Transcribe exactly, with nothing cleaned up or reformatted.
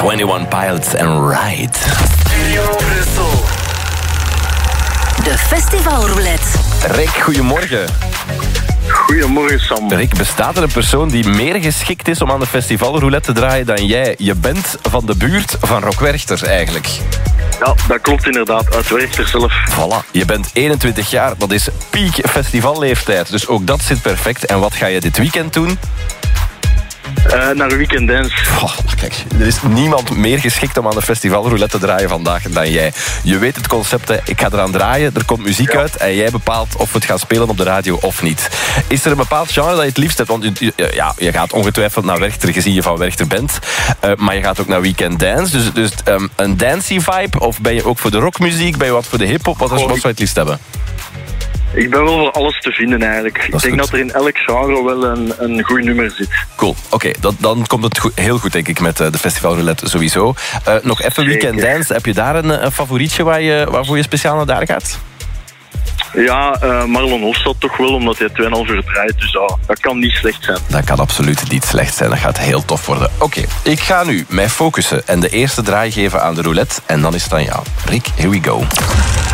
eenentwintig Pilots en Ride. Studio Brussel. De festivalroulette. Rick, goedemorgen. Goedemorgen, Sam. Rick, bestaat er een persoon die meer geschikt is om aan de festivalroulette te draaien dan jij? Je bent van de buurt van Rock Werchter eigenlijk. Ja, dat klopt inderdaad. Uit Werchter zelf. Voilà, je bent eenentwintig jaar, dat is piek festivalleeftijd. Dus ook dat zit perfect. En wat ga je dit weekend doen? Uh, naar een weekend dance. Oh, kijk, er is niemand meer geschikt om aan de festivalroulette te draaien vandaag dan jij. Je weet het concept, hè. Ik ga eraan draaien, er komt muziek ja. uit en jij bepaalt of we het gaan spelen op de radio of niet. Is er een bepaald genre dat je het liefst hebt? Want je, ja, je gaat ongetwijfeld naar Werchter, gezien je van Werchter bent. Uh, maar je gaat ook naar weekend dance. Dus, dus um, een dancey vibe? Of ben je ook voor de rockmuziek? Ben je wat voor de hiphop? Wat, wat zou je het liefst hebben? Ik ben wel voor alles te vinden eigenlijk. Ik denk goed. dat er in elk genre wel een, een goed nummer zit. Cool, oké, okay, dan komt het goed, heel goed denk ik met uh, de festivalroulette sowieso. Uh, nog even weekend dance, heb je daar een, een favorietje waar je, waarvoor je speciaal naar daar gaat? Ja, uh, Marlon Hofstad toch wel, omdat hij twee en een half uur draait. Dus uh, dat kan niet slecht zijn. Dat kan absoluut niet slecht zijn, dat gaat heel tof worden. Oké, okay, ik ga nu mij focussen en de eerste draai geven aan de roulette. En dan is het aan jou. Rick, here we go.